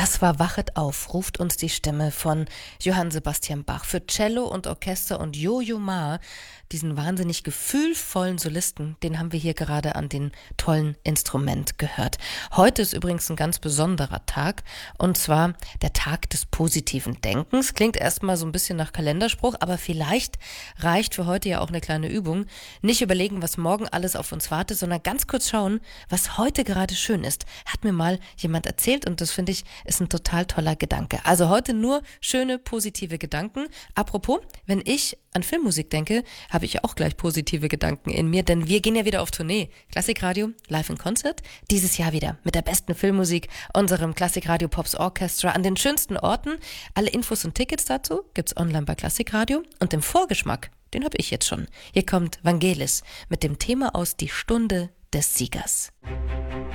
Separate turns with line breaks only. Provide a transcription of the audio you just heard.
Das war Wachet auf, ruft uns die Stimme von Johann Sebastian Bach für Cello und Orchester und Yo-Yo Ma, diesen wahnsinnig gefühlvollen Solisten, den haben wir hier gerade an den tollen Instrument gehört. Heute ist übrigens ein ganz besonderer Tag, und zwar der Tag des positiven Denkens. Klingt erstmal so ein bisschen nach Kalenderspruch, aber vielleicht reicht für heute ja auch eine kleine Übung. Nicht überlegen, was morgen alles auf uns wartet, sondern ganz kurz schauen, was heute gerade schön ist. Hat mir mal jemand erzählt, und das finde ich ist ein total toller Gedanke. Also heute nur schöne, positive Gedanken. Apropos, wenn ich an Filmmusik denke, habe ich auch gleich positive Gedanken in mir, denn wir gehen ja wieder auf Tournee. Klassikradio, live in Concert. Dieses Jahr wieder mit der besten Filmmusik, unserem Klassikradio Pops Orchestra an den schönsten Orten. Alle Infos und Tickets dazu gibt's online bei Klassikradio. Und im Vorgeschmack, den habe ich jetzt schon. Hier kommt Vangelis mit dem Thema aus Die Stunde des Siegers.